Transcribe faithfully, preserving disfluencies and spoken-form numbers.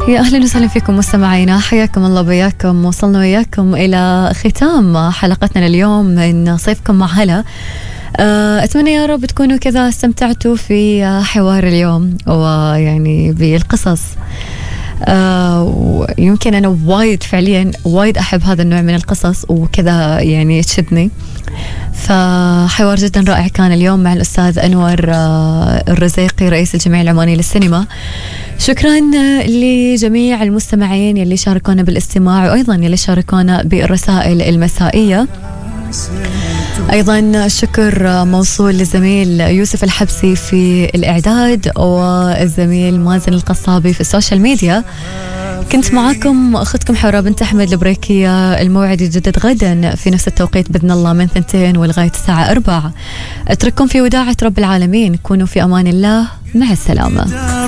يا أهلا وسهلا فيكم مستمعينا، حياكم الله بياكم. وصلنا وياكم إلى ختام حلقتنا اليوم من صيفكم مع هلا. أتمنى يا رب تكونوا كذا استمتعتوا في حوار اليوم ويعني بالقصص. ويمكن أنا وايد فعليا وايد أحب هذا النوع من القصص وكذا يعني تشدني. فحوار جدا رائع كان اليوم مع الأستاذ أنور الرزيقي رئيس الجمعية العمانية للسينما. شكرا لجميع المستمعين يلي شاركونا بالاستماع وأيضا يلي شاركونا بالرسائل المسائية. أيضا الشكر موصول للزميل يوسف الحبسي في الإعداد والزميل مازن القصابي في السوشيال ميديا. كنت معكم أختكم حورة بنت أحمد البريكية. الموعد يجدد غدا في نفس التوقيت بإذن الله من ثنتين ولغاية الساعة أربعة. أترككم في وداعة رب العالمين. كونوا في أمان الله، مع السلامة.